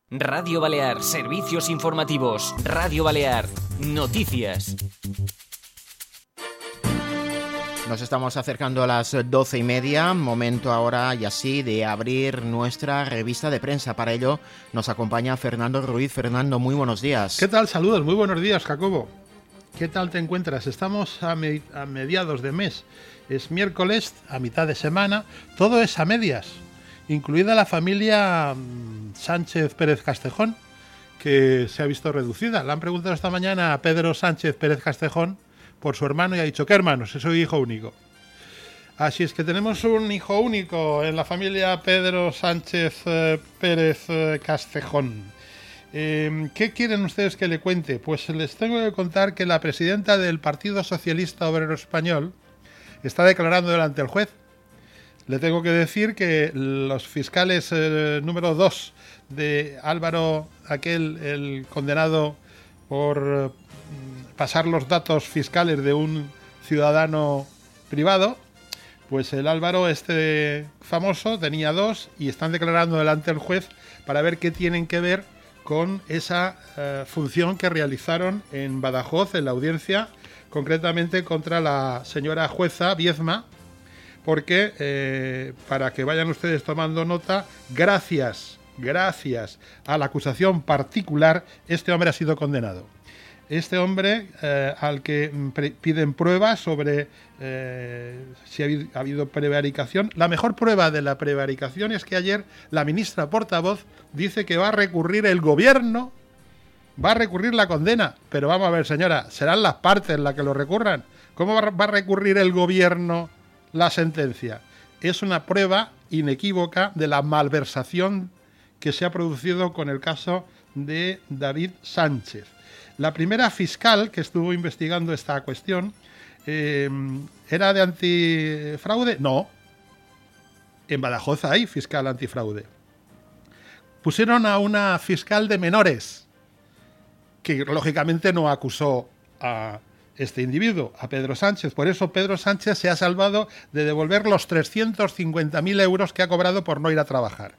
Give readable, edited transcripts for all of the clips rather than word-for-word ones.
Radio Balear, servicios informativos. Radio Balear, noticias. Nos estamos acercando a las 12:30, momento ahora y así de abrir nuestra revista de prensa. Para ello nos acompaña Fernando Ruiz. Fernando, muy buenos días. ¿Qué tal? Saludos, muy buenos días, Jacobo. ¿Qué tal te encuentras? Estamos a mediados de mes. Es miércoles, a mitad de semana. Todo es a medias, incluida la familia Sánchez Pérez Castejón, que se ha visto reducida. Le han preguntado esta mañana a Pedro Sánchez Pérez Castejón por su hermano y ha dicho, ¿qué hermanos? Soy hijo único. Así es que tenemos un hijo único en la familia Pedro Sánchez Pérez Castejón. ¿Qué quieren ustedes que le cuente? Pues les tengo que contar que la presidenta del Partido Socialista Obrero Español está declarando delante del juez. Le tengo que decir que los fiscales número 2 de Álvaro, el condenado por pasar los datos fiscales de un ciudadano privado, pues el Álvaro, este famoso, tenía 2 y están declarando delante del juez para ver qué tienen que ver con esa función que realizaron en Badajoz, en la audiencia, concretamente contra la señora jueza Viezma, porque, para que vayan ustedes tomando nota, gracias a la acusación particular, este hombre ha sido condenado. Este hombre, al que piden pruebas sobre si ha habido prevaricación. La mejor prueba de la prevaricación es que ayer la ministra portavoz dice que va a recurrir el gobierno, va a recurrir la condena. Pero vamos a ver, señora, serán las partes las que lo recurran. ¿Cómo va a recurrir el gobierno la sentencia? Es una prueba inequívoca de la malversación que se ha producido con el caso de David Sánchez. La primera fiscal que estuvo investigando esta cuestión, ¿era de antifraude? No. En Badajoz hay fiscal antifraude. Pusieron a una fiscal de menores, que lógicamente no acusó a este individuo, a Pedro Sánchez. Por eso Pedro Sánchez se ha salvado de devolver los 350.000 euros que ha cobrado por no ir a trabajar.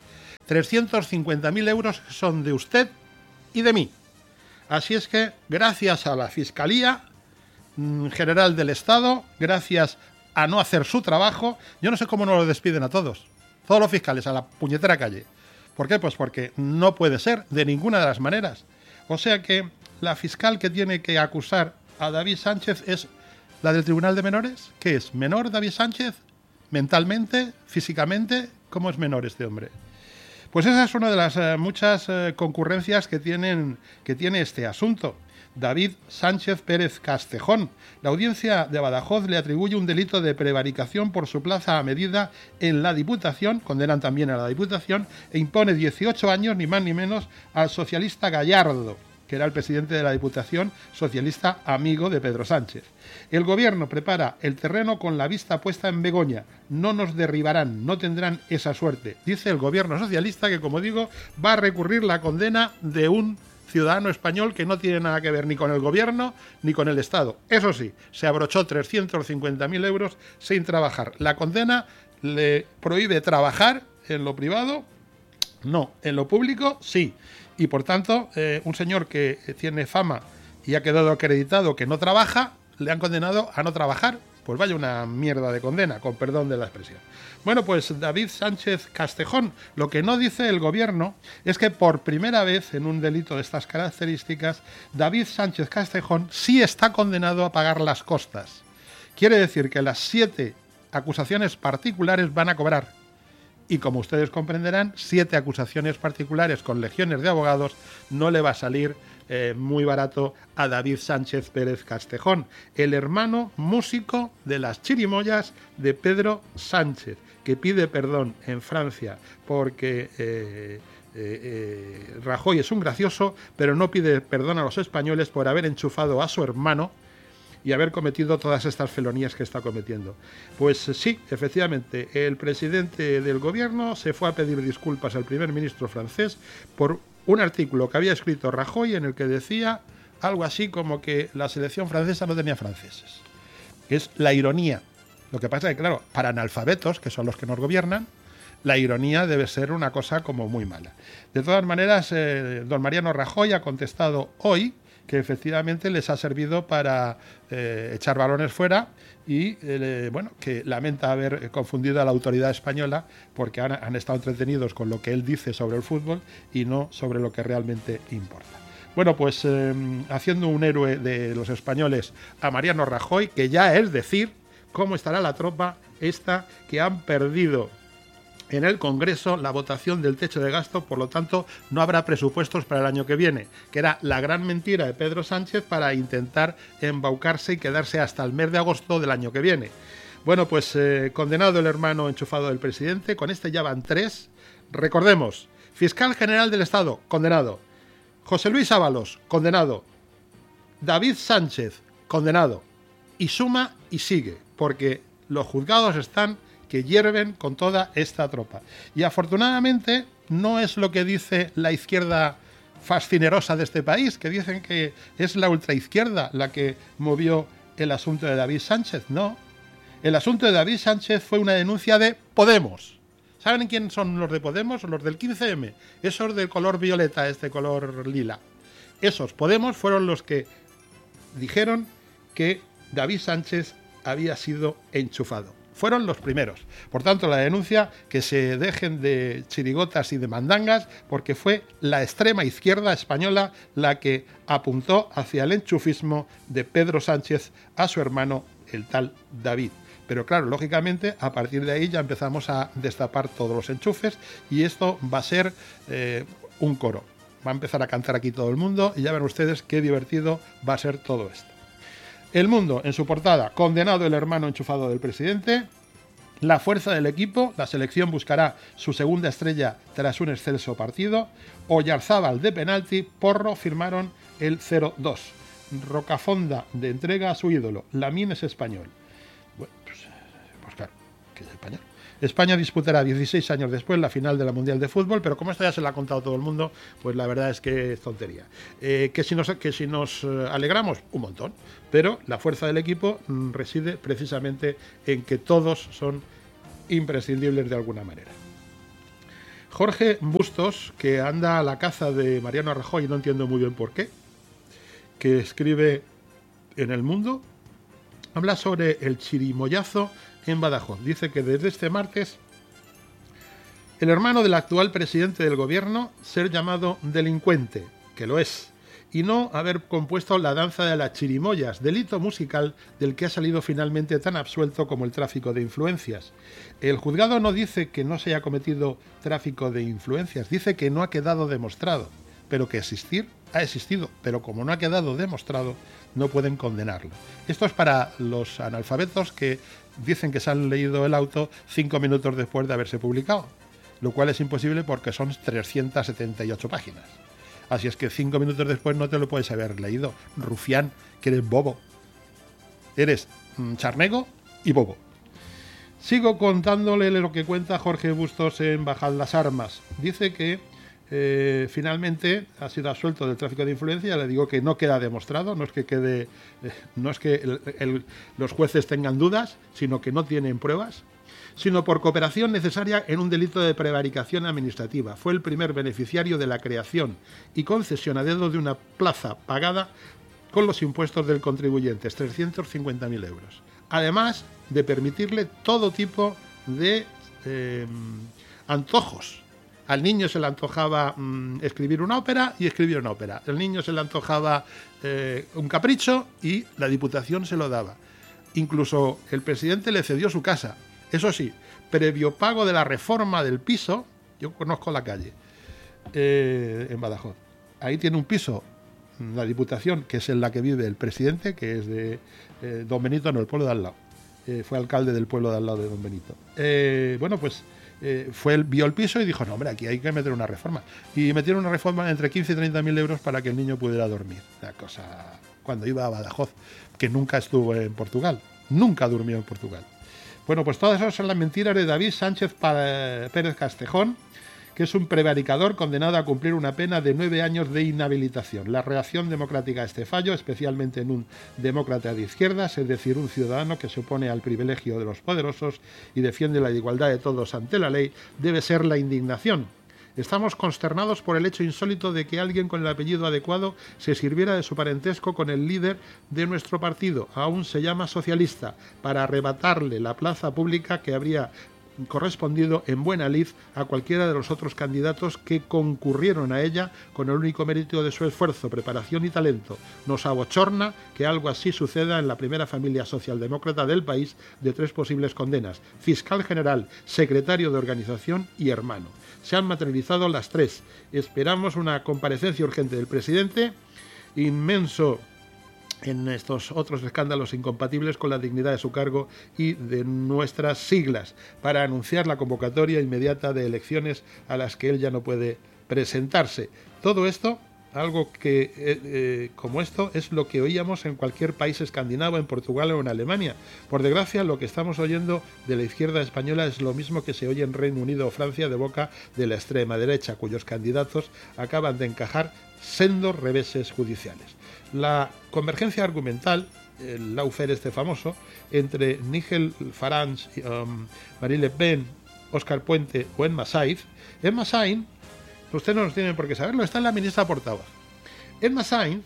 350.000 euros son de usted y de mí. Así es que, gracias a la Fiscalía General del Estado, gracias a no hacer su trabajo, yo no sé cómo no lo despiden a todos los fiscales, a la puñetera calle. ¿Por qué? Pues porque no puede ser de ninguna de las maneras. O sea que la fiscal que tiene que acusar a David Sánchez es la del Tribunal de Menores. ¿Qué es? ¿Menor David Sánchez? ¿Mentalmente? ¿Físicamente? ¿Cómo es menor este hombre? Pues esa es una de las muchas concurrencias que tiene este asunto. David Sánchez Pérez Castejón. La audiencia de Badajoz le atribuye un delito de prevaricación por su plaza a medida en la Diputación, condenan también a la Diputación, e impone 18 años, ni más ni menos, al socialista Gallardo, que era el presidente de la Diputación, socialista amigo de Pedro Sánchez. El gobierno prepara el terreno con la vista puesta en Begoña. No nos derribarán, no tendrán esa suerte. Dice el gobierno socialista que, como digo, va a recurrir la condena de un ciudadano español que no tiene nada que ver ni con el gobierno ni con el Estado. Eso sí, se abrochó 350.000 euros sin trabajar. La condena le prohíbe trabajar en lo privado, no, en lo público sí. Y por tanto, un señor que tiene fama y ha quedado acreditado que no trabaja, le han condenado a no trabajar. Pues vaya una mierda de condena, con perdón de la expresión. Bueno, pues David Sánchez Castejón, lo que no dice el gobierno es que por primera vez en un delito de estas características, David Sánchez Castejón sí está condenado a pagar las costas. Quiere decir que las 7 acusaciones particulares van a cobrar. Y como ustedes comprenderán, 7 acusaciones particulares con legiones de abogados no le va a salir muy barato a David Sánchez Pérez Castejón, el hermano músico de las chirimoyas de Pedro Sánchez, que pide perdón en Francia porque Rajoy es un gracioso, pero no pide perdón a los españoles por haber enchufado a su hermano y haber cometido todas estas felonías que está cometiendo. Pues sí, efectivamente, el presidente del gobierno se fue a pedir disculpas al primer ministro francés por un artículo que había escrito Rajoy en el que decía algo así como que la selección francesa no tenía franceses. Es la ironía. Lo que pasa es que, claro, para analfabetos, que son los que nos gobiernan, la ironía debe ser una cosa como muy mala. De todas maneras, don Mariano Rajoy ha contestado hoy que efectivamente les ha servido para echar balones fuera y bueno, que lamenta haber confundido a la autoridad española porque han estado entretenidos con lo que él dice sobre el fútbol y no sobre lo que realmente importa. Bueno, pues haciendo un héroe de los españoles a Mariano Rajoy, que ya es decir cómo estará la tropa esta que han perdido en el Congreso la votación del techo de gasto, por lo tanto no habrá presupuestos para el año que viene, que era la gran mentira de Pedro Sánchez para intentar embaucarse y quedarse hasta el mes de agosto del año que viene. Bueno, pues condenado el hermano enchufado del presidente, con este ya van 3. Recordemos, fiscal general del Estado, condenado. José Luis Ábalos, condenado. David Sánchez, condenado. Y suma y sigue, porque los juzgados están que hierven con toda esta tropa. Y afortunadamente no es lo que dice la izquierda fascinerosa de este país, que dicen que es la ultraizquierda la que movió el asunto de David Sánchez. No, el asunto de David Sánchez fue una denuncia de Podemos. ¿Saben quién son los de Podemos? Los del 15M, esos del color violeta, este color lila. Esos Podemos fueron los que dijeron que David Sánchez había sido enchufado. Fueron los primeros. Por tanto, la denuncia, que se dejen de chirigotas y de mandangas, porque fue la extrema izquierda española la que apuntó hacia el enchufismo de Pedro Sánchez a su hermano, el tal David. Pero claro, lógicamente, a partir de ahí ya empezamos a destapar todos los enchufes y esto va a ser un coro. Va a empezar a cantar aquí todo el mundo y ya ven ustedes qué divertido va a ser todo esto. El Mundo, en su portada, condenado el hermano enchufado del presidente. La fuerza del equipo, la selección buscará su segunda estrella tras un excelso partido. Oyarzábal de penalti, Porro firmaron el 0-2. Rocafonda de entrega a su ídolo, Lamine es español. Bueno, pues claro, que es español. España disputará 16 años después la final de la Mundial de Fútbol, pero como esto ya se lo ha contado todo el mundo, pues la verdad es que es tontería. Que si nos alegramos, un montón, pero la fuerza del equipo reside precisamente en que todos son imprescindibles de alguna manera. Jorge Bustos, que anda a la caza de Mariano Rajoy, no entiendo muy bien por qué, que escribe en El Mundo, habla sobre el chirimoyazo en Badajoz. Dice que desde este martes el hermano del actual presidente del gobierno ser llamado delincuente, que lo es, y no haber compuesto la danza de las chirimoyas, delito musical del que ha salido finalmente tan absuelto como el tráfico de influencias. El juzgado no dice que no se haya cometido tráfico de influencias, dice que no ha quedado demostrado, pero que existir ha existido, pero como no ha quedado demostrado, no pueden condenarlo. Esto es para los analfabetos que dicen que se han leído el auto 5 minutos después de haberse publicado, lo cual es imposible porque son 378 páginas. Así es que 5 minutos después no te lo puedes haber leído. Rufián, que eres bobo. Eres charnego y bobo. Sigo contándole lo que cuenta Jorge Bustos en Bajad las Armas. Dice que finalmente ha sido absuelto del tráfico de influencia. Le digo que no queda demostrado, no es que quede, no es que los jueces tengan dudas, sino que no tienen pruebas, sino por cooperación necesaria en un delito de prevaricación administrativa. Fue el primer beneficiario de la creación y concesión a dedo de una plaza pagada con los impuestos del contribuyente, 350.000 euros. Además de permitirle todo tipo de antojos. Al niño se le antojaba escribir una ópera y escribió una ópera. Al niño se le antojaba un capricho y la Diputación se lo daba. Incluso el presidente le cedió su casa. Eso sí, previo pago de la reforma del piso, yo conozco la calle, en Badajoz. Ahí tiene un piso, la Diputación, que es en la que vive el presidente, que es de Don Benito, no, el pueblo de al lado. Fue alcalde del pueblo de al lado de Don Benito. Bueno, pues vio el piso y dijo, no, hombre, aquí hay que meter una reforma. Y metieron una reforma entre 15 y 30.000 euros para que el niño pudiera dormir. Una cosa, cuando iba a Badajoz, que nunca estuvo en Portugal. Nunca durmió en Portugal. Bueno, pues todas esas son las mentiras de David Sánchez Pérez Castejón, que es un prevaricador condenado a cumplir una pena de 9 años de inhabilitación. La reacción democrática a este fallo, especialmente en un demócrata de izquierdas, es decir, un ciudadano que se opone al privilegio de los poderosos y defiende la igualdad de todos ante la ley, debe ser la indignación. Estamos consternados por el hecho insólito de que alguien con el apellido adecuado se sirviera de su parentesco con el líder de nuestro partido, aún se llama socialista, para arrebatarle la plaza pública que habría correspondido en buena lid a cualquiera de los otros candidatos que concurrieron a ella con el único mérito de su esfuerzo, preparación y talento. Nos abochorna que algo así suceda en la primera familia socialdemócrata del país de 3 posibles condenas: fiscal general, secretario de organización y hermano. Se han materializado las 3. Esperamos una comparecencia urgente del presidente, inmenso en estos otros escándalos incompatibles con la dignidad de su cargo y de nuestras siglas, para anunciar la convocatoria inmediata de elecciones a las que él ya no puede presentarse. Todo esto, algo que como esto, es lo que oíamos en cualquier país escandinavo, en Portugal o en Alemania. Por desgracia, lo que estamos oyendo de la izquierda española es lo mismo que se oye en Reino Unido o Francia de boca de la extrema derecha, cuyos candidatos acaban de encajar sendos reveses judiciales. La convergencia argumental, el lawfare este famoso, entre Nigel Farage, Marine Le Pen, Óscar Puente o Emma Sainz, usted no tiene por qué saberlo, está en la ministra portavoz. Emma Sainz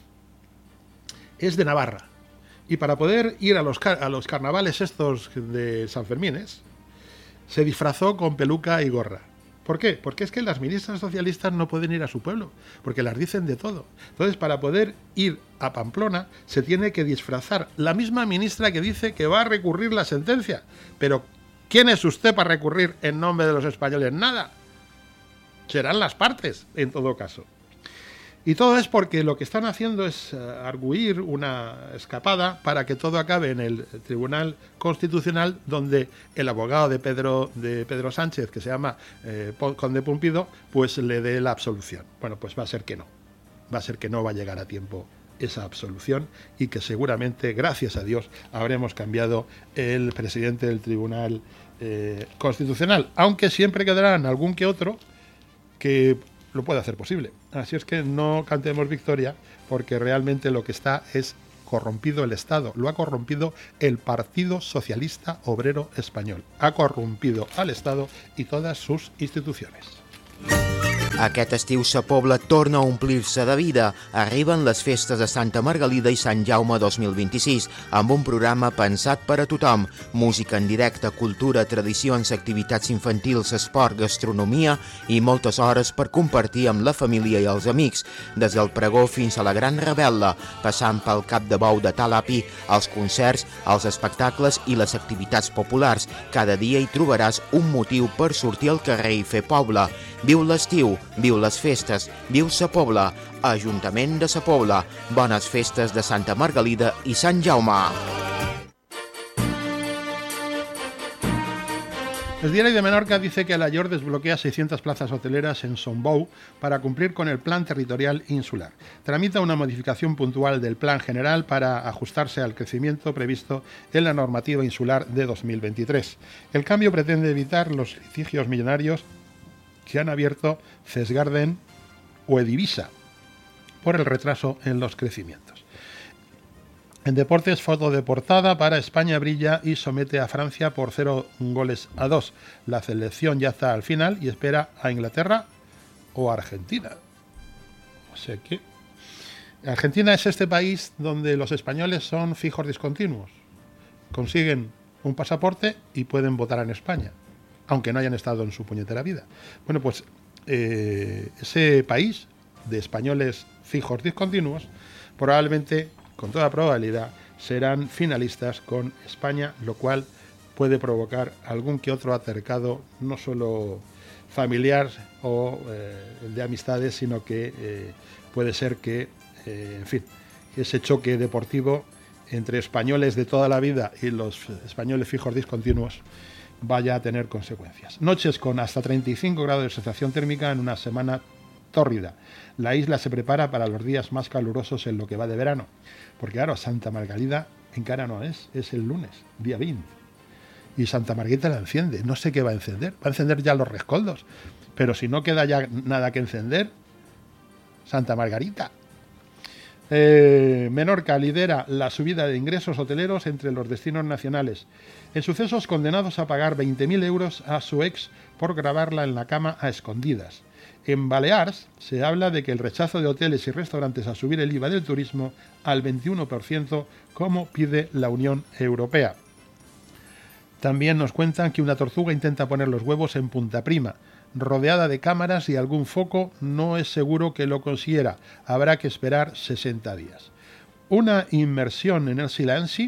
es de Navarra, y para poder ir a los carnavales estos de San Fermines, se disfrazó con peluca y gorra. ¿Por qué? Porque es que las ministras socialistas no pueden ir a su pueblo, porque las dicen de todo. Entonces, para poder ir a Pamplona, se tiene que disfrazar la misma ministra que dice que va a recurrir la sentencia. Pero, ¿quién es usted para recurrir en nombre de los españoles? Nada. Serán las partes, en todo caso. Y todo es porque lo que están haciendo es arguir una escapada para que todo acabe en el Tribunal Constitucional, donde el abogado de Pedro Sánchez, que se llama Conde Pumpido, pues le dé la absolución. Bueno, pues va a ser que no. Va a ser que no va a llegar a tiempo esa absolución, y que seguramente, gracias a Dios, habremos cambiado el presidente del Tribunal Constitucional, aunque siempre quedarán algún que otro que lo puede hacer posible. Así es que no cantemos victoria, porque realmente lo que está es corrompido el Estado. Lo ha corrompido el Partido Socialista Obrero Español. Ha corrompido al Estado y todas sus instituciones. Aquest estiu Sa Pobla torna a omplir-se de vida. Arriben les festes de Santa Margalida i Sant Jaume 2026, amb un programa pensat per a tothom. Música en directe, cultura, tradicions, activitats infantils, esport, gastronomia i moltes hores per compartir amb la família i els amics. Des del pregó fins a la gran revetla, passant pel Cap de Bou de Talapi, els concerts, els espectacles i les activitats populars. Cada dia hi trobaràs un motiu per sortir al carrer i fer poble. Viu l'estiu, viu les festes, viu Sa Pobla, Ajuntament de Sa Pobla. Bones festes de Santa Margalida i Sant Jaume. El Diario de Menorca dice que la Llor desbloquea 600 plazas hoteleras en Sombou para cumplir con el Plan Territorial Insular. Tramita una modificación puntual del Plan General para ajustarse al crecimiento previsto en la normativa insular de 2023. El cambio pretende evitar los litigios millonarios que han abierto Cesgarden o Edivisa por el retraso en los crecimientos. En deportes, foto de portada para España brilla y somete a Francia por 0-2. La selección ya está al final y espera a Inglaterra o Argentina. O sea que Argentina es este país donde los españoles son fijos discontinuos. Consiguen un pasaporte y pueden votar en España, aunque no hayan estado en su puñetera vida. Bueno, pues ese país de españoles fijos discontinuos probablemente, con toda probabilidad, serán finalistas con España, lo cual puede provocar algún que otro altercado, no solo familiar o de amistades, sino que puede ser que, en fin, ese choque deportivo entre españoles de toda la vida y los españoles fijos discontinuos vaya a tener consecuencias. Noches con hasta 35 grados de sensación térmica en una semana tórrida. La isla se prepara para los días más calurosos en lo que va de verano, porque claro, Santa Margalida encara no es el lunes, día 20, y Santa Margarita la enciende, no sé qué va a encender ya los rescoldos, Pero si no queda ya nada que encender, Santa Margarita. Menorca lidera la subida de ingresos hoteleros entre los destinos nacionales. En sucesos, condenados a pagar 20.000 euros a su ex por grabarla en la cama a escondidas. En Balears se habla de que el rechazo de hoteles y restaurantes a subir el IVA del turismo al 21%, como pide la Unión Europea. También nos cuentan que una tortuga intenta poner los huevos en Punta Prima. Rodeada de cámaras y algún foco, no es seguro que lo consiguiera. Habrá que esperar 60 días. Una inmersión en el silenci,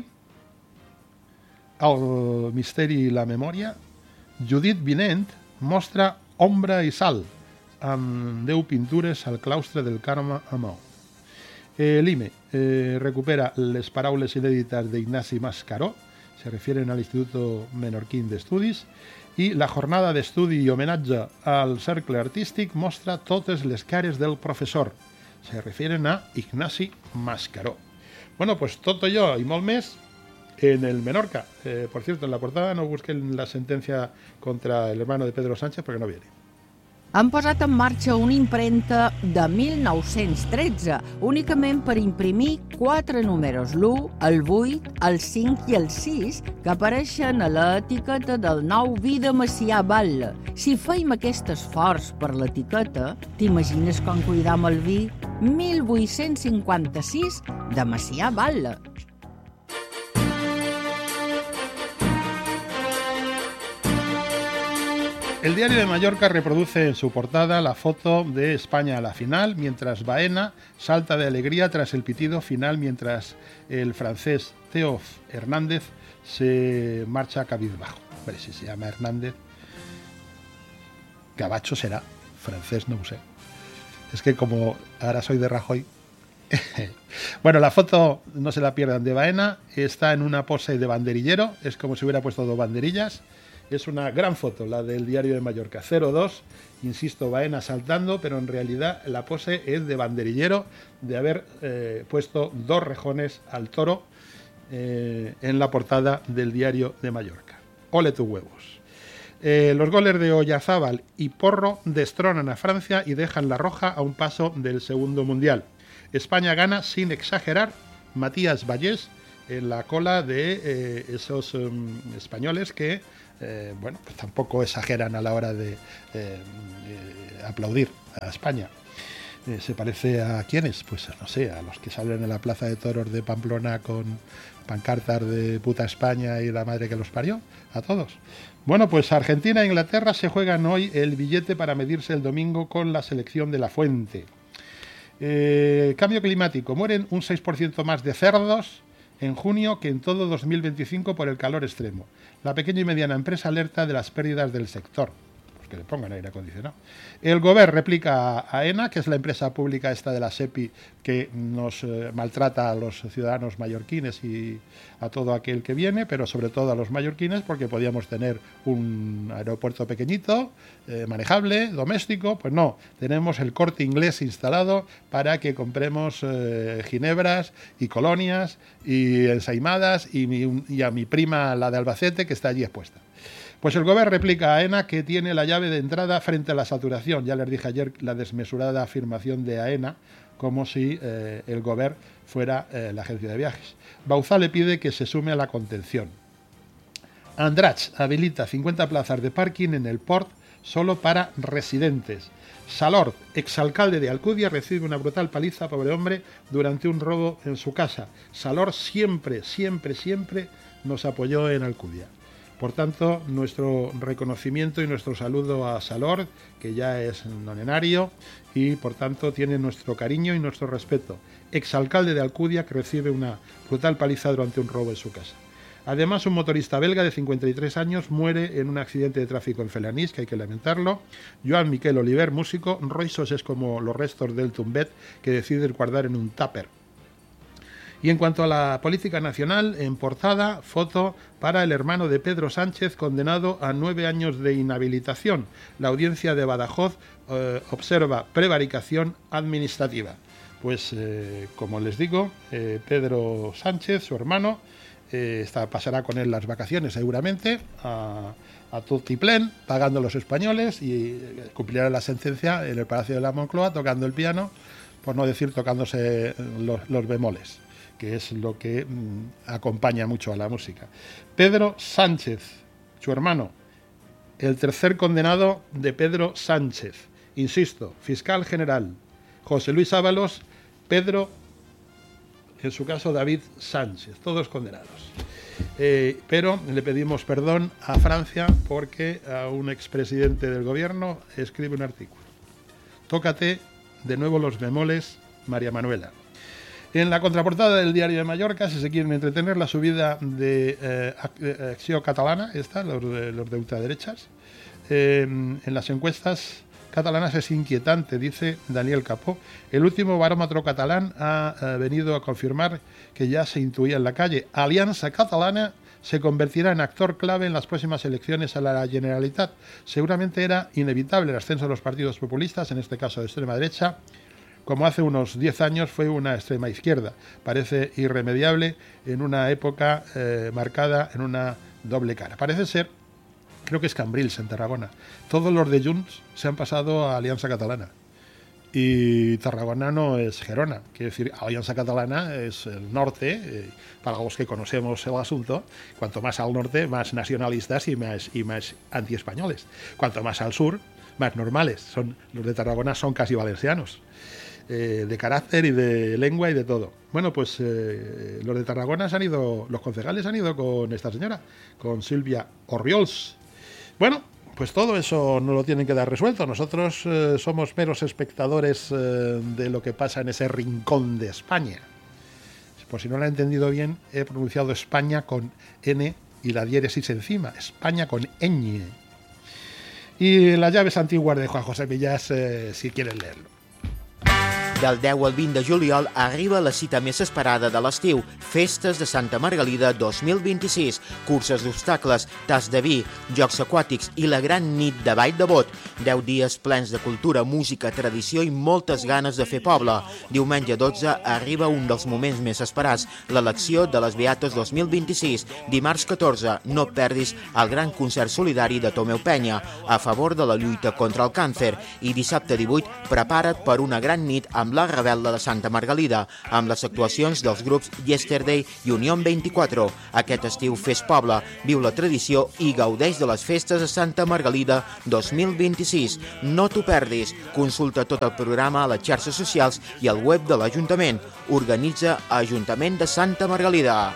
el misteri i la memòria. Judit Vinent mostra Ombra i Sal, amb 10 pintures al claustre del Carme a Maó. L'IME recupera les paraules inèdites d'Ignasi Mascaró, se refieren al Instituto Menorquín de Estudis, i la jornada d'estudi i homenatge al cercle artístic mostra totes les cares del professor. Se refieren a Ignasi Mascaró. Bueno, pues tot allò i molt més en el Menorca. Por cierto, en la portada no busquen la sentencia contra el hermano de Pedro Sánchez porque no viene. Han posat en marxa una impremta de 1913, únicament per imprimir 4 números, l'1, el 8, el 5 i el 6, que apareixen a l'etiqueta del nou vi de Macià Batlle. Si feim aquest esforç per l'etiqueta, t'imagines com cuidam el vi 1856 de Macià Batlle. El Diario de Mallorca reproduce en su portada la foto de España a la final, mientras Baena salta de alegría tras el pitido final, mientras el francés Theo Hernández se marcha cabizbajo. Pero si se llama Hernández, gabacho será, francés no sé. Es que como ahora soy de Rajoy... Bueno, la foto, no se la pierdan, de Baena, está en una pose de banderillero, es como si hubiera puesto 2 banderillas. Es una gran foto, la del Diario de Mallorca. 02, insisto, Baena saltando, pero en realidad la pose es de banderillero, de haber puesto 2 rejones al toro en la portada del Diario de Mallorca. Ole tus huevos. Los goles de Oyarzábal y Porro destronan a Francia y dejan la roja a un paso del segundo mundial. España gana sin exagerar. Matías Vallés en la cola de esos españoles que bueno, pues tampoco exageran a la hora de aplaudir a España. ¿Se parece a quiénes? Pues no sé, a los que salen en la Plaza de Toros de Pamplona con pancartas de puta España y la madre que los parió, a todos. Bueno, pues Argentina e Inglaterra se juegan hoy el billete para medirse el domingo con la selección de La Fuente. Cambio climático, mueren un 6% más de cerdos en junio que en todo 2025 por el calor extremo. La pequeña y mediana empresa alerta de las pérdidas del sector. Pues que le pongan aire acondicionado. El Govern replica a AENA, que es la empresa pública esta de la SEPI que nos maltrata a los ciudadanos mallorquines y a todo aquel que viene, pero sobre todo a los mallorquines, porque podíamos tener un aeropuerto pequeñito, manejable, doméstico. Pues no, tenemos el Corte Inglés instalado para que compremos ginebras y colonias y ensaimadas y a mi prima, la de Albacete, que está allí expuesta. Pues el Govern replica a AENA que tiene la llave de entrada frente a la saturación. Ya les dije ayer la desmesurada afirmación de AENA, como si el Govern fuera la agencia de viajes. Bauzá le pide que se sume a la contención. Andratx habilita 50 plazas de parking en el Port solo para residentes. Salord, exalcalde de Alcudia, recibe una brutal paliza, pobre hombre, durante un robo en su casa. Salord siempre nos apoyó en Alcudia. Por tanto, nuestro reconocimiento y nuestro saludo a Salord, que ya es nonenario y por tanto tiene nuestro cariño y nuestro respeto. Exalcalde de Alcudia que recibe una brutal paliza durante un robo en su casa. Además, un motorista belga de 53 años muere en un accidente de tráfico en Felanís, que hay que lamentarlo. Joan Miquel Oliver, músico. Roisos es como los restos del Tumbet que decide guardar en un tupper. Y en cuanto a la política nacional, en portada, foto para el hermano de Pedro Sánchez, condenado a 9 años de inhabilitación. La audiencia de Badajoz observa prevaricación administrativa. Pues, como les digo, Pedro Sánchez, su hermano, pasará con él las vacaciones seguramente a tutiplén, pagando los españoles, y cumplirá la sentencia en el Palacio de la Moncloa tocando el piano, por no decir tocándose los bemoles, que es lo que acompaña mucho a la música. Pedro Sánchez, su hermano, el tercer condenado de Pedro Sánchez, insisto, fiscal general, José Luis Ábalos, Pedro, en su caso David Sánchez, todos condenados. Pero le pedimos perdón a Francia porque a un expresidente del gobierno escribe un artículo. Tócate de nuevo los bemoles, María Manuela. En la contraportada del Diario de Mallorca, si se quieren entretener, la subida de Acció Catalana, los de ultraderechas, en las encuestas catalanas es inquietante, dice Daniel Capó. El último barómetro catalán ha venido a confirmar que ya se intuía en la calle. Alianza Catalana se convertirá en actor clave en las próximas elecciones a la Generalitat. Seguramente era inevitable el ascenso de los partidos populistas, en este caso de extrema derecha, como hace unos 10 años fue una extrema izquierda. Parece irremediable en una época marcada en una doble cara. Parece ser, creo que es Cambrils, en Tarragona, todos los de Junts se han pasado a Alianza Catalana. Y Tarragona no es Gerona, quiere decir, Alianza Catalana es el norte, para los que conocemos el asunto, cuanto más al norte, más nacionalistas y más antiespañoles. Cuanto más al sur, más normales. Los de Tarragona son casi valencianos, de carácter y de lengua y de todo. Bueno, pues los de Tarragona los concejales han ido con esta señora, con Silvia Orriols. Bueno, pues todo eso no lo tienen que dar resuelto. Nosotros somos meros espectadores de lo que pasa en ese rincón de España. Por si no lo he entendido bien, he pronunciado España con N y la diéresis encima. España con ñ. Y las llaves antiguas de Juan José Millás, si quieren leerlo. Del 10 al 20 de juliol arriba la cita més esperada de l'estiu, Festes de Santa Margalida 2026, curses d'obstacles, tas de vi, jocs aquàtics i la gran nit de Vall de Bot. 10 dies plens de cultura, música, tradició i moltes ganes de fer poble. Diumenge 12 arriba un dels moments més esperats, l'elecció de les Beates 2026. Dimarts 14 no perdis el gran concert solidari de Tomeu Penya a favor de la lluita contra el càncer. I dissabte 18 prepara't per una gran nit amb la Rebel·la de Santa Margalida, amb les actuacions dels grups Yesterday i Unión 24. Aquest estiu fes poble, viu la tradició i gaudeix de les festes de Santa Margalida 2026. No t'ho perdis. Consulta tot el programa a les xarxes socials i al web de l'Ajuntament. Organitza Ajuntament de Santa Margalida.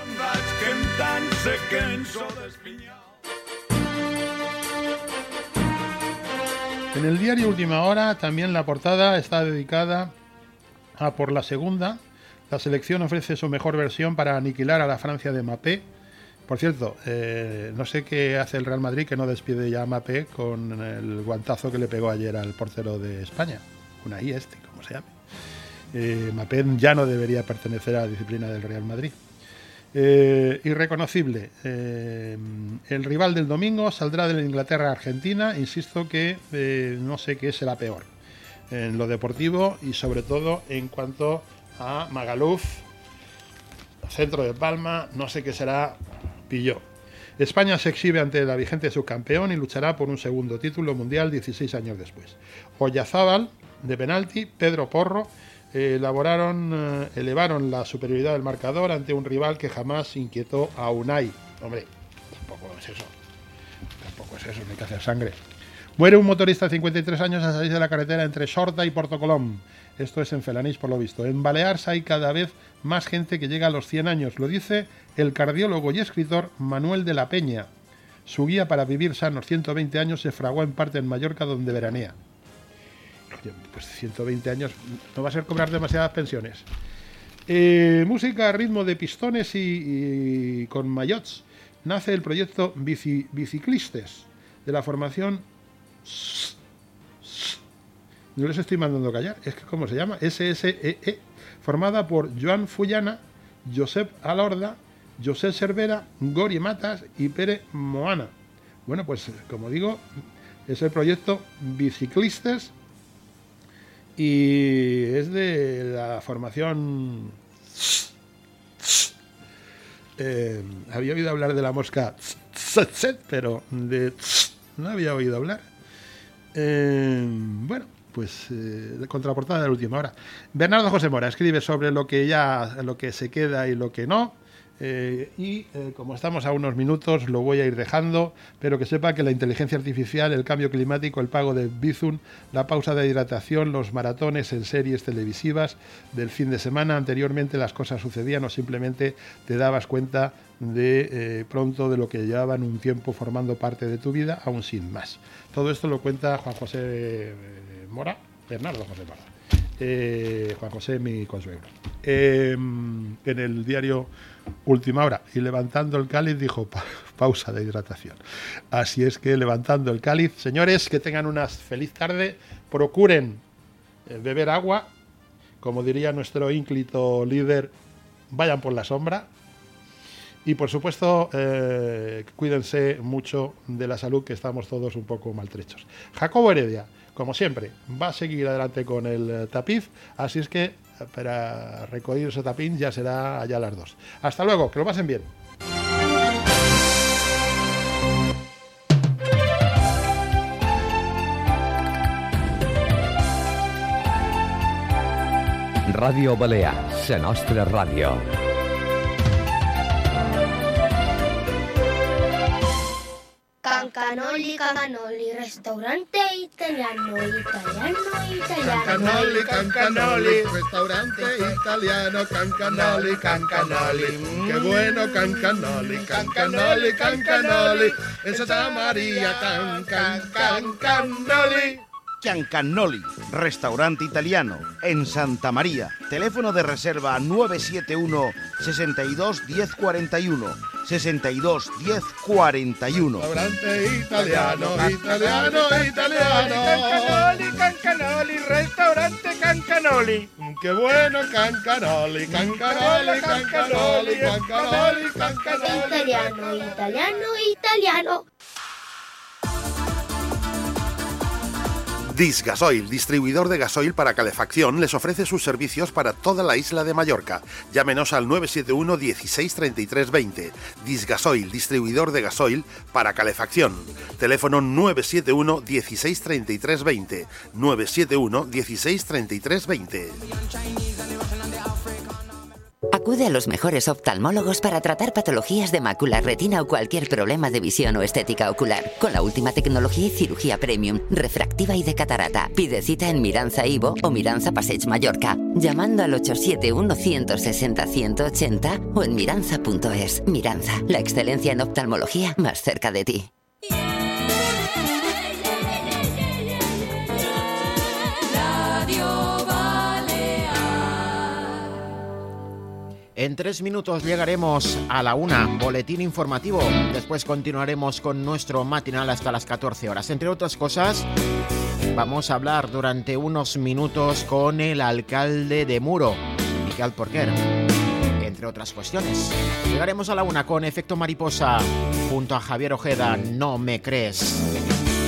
En el diario Última Hora también la portada está dedicada a por la segunda. La selección ofrece su mejor versión para aniquilar a la Francia de Mbappé. Por cierto, no sé qué hace el Real Madrid que no despide ya a Mbappé con el guantazo que le pegó ayer al portero de España. Unai, como se llame. Mbappé ya no debería pertenecer a la disciplina del Real Madrid. Irreconocible. El rival del domingo saldrá de la Inglaterra-Argentina. Insisto que no sé qué será peor en lo deportivo y sobre todo en cuanto a Magaluf, centro de Palma, no sé qué será Pilló. España se exhibe ante la vigente subcampeón y luchará por un segundo título mundial 16 años después. Oyarzabal de penalti, Pedro Porro elevaron la superioridad del marcador ante un rival que jamás inquietó a Unai. Hombre, tampoco es eso, no hay que hacer sangre. Muere un motorista de 53 años al salir de la carretera entre Sorta y Porto Colom. Esto es en Felanís, por lo visto. En Baleares hay cada vez más gente que llega a los 100 años. Lo dice el cardiólogo y escritor Manuel de la Peña. Su guía para vivir sanos 120 años se fraguó en parte en Mallorca, donde veranea. Pues 120 años no va a ser cobrar demasiadas pensiones. Música a ritmo de pistones y con maillots. Nace el proyecto Biciclistes de la formación. No les estoy mandando callar, es que ¿cómo se llama? SSEE, formada por Joan Fullana, Josep Alorda, José Cervera, Gori Matas y Pere Moana. Bueno, pues como digo, es el proyecto Biciclistes y es de la formación Había oído hablar de la mosca tsetse, pero de no había oído hablar. Bueno, pues contraportada de la última hora. Bernardo José Mora escribe sobre lo que se queda y lo que no. Como estamos a unos minutos, lo voy a ir dejando, pero que sepa que la inteligencia artificial, el cambio climático, el pago de Bizum, la pausa de hidratación, los maratones en series televisivas del fin de semana, anteriormente las cosas sucedían o simplemente te dabas cuenta de pronto de lo que llevaban un tiempo formando parte de tu vida, aún sin más. Todo esto lo cuenta Juan José Mora, Bernardo José Mora. Juan José, mi consuegro. En el diario Última Hora. Y levantando el cáliz dijo pausa de hidratación. Así es que levantando el cáliz, señores, que tengan una feliz tarde. Procuren beber agua. Como diría nuestro ínclito líder, vayan por la sombra. Y por supuesto, cuídense mucho de la salud, que estamos todos un poco maltrechos. Jacobo Heredia, como siempre, va a seguir adelante con el tapiz, así es que para recoger ese tapiz ya será allá a las 2. Hasta luego, que lo pasen bien. Ràdio Balear, la nostra ràdio. Cancanoli, Cancanoli, restaurante italiano. Cancanoli, Cancanoli, restaurante italiano. Cancanoli, Cancanoli, qué bueno Cancanoli, Cancanoli, Cancanoli, en Santa María, Cancanoli. Cancanoli, restaurante italiano, en Santa María. Teléfono de reserva 971 62 10 41. 62 10 41. Restaurante italiano, italiano. Cancanoli, Cancanoli, restaurante Cancanoli. Qué bueno Cancanoli, Cancanoli, Cancanoli, Cancanoli, Cancanoli. Italiano. Disgasoil, distribuidor de gasoil para calefacción, les ofrece sus servicios para toda la isla de Mallorca. Llámenos al 971 16 33 20. Disgasoil, distribuidor de gasoil para calefacción. Teléfono 971 16 33 20. 971 16 33 20. Acude a los mejores oftalmólogos para tratar patologías de mácula, retina o cualquier problema de visión o estética ocular. Con la última tecnología y cirugía premium, refractiva y de catarata. Pide cita en Miranza Ivo o Miranza Passeig Mallorca, llamando al 871 160 180 o en miranza.es. Miranza, la excelencia en oftalmología más cerca de ti. En 3 minutos llegaremos a la 1, boletín informativo. Después continuaremos con nuestro matinal hasta las 14 horas. Entre otras cosas, vamos a hablar durante unos minutos con el alcalde de Muro, Miquel Porquer, entre otras cuestiones. Llegaremos a la 1 con Efecto Mariposa, junto a Javier Ojeda, No me crees.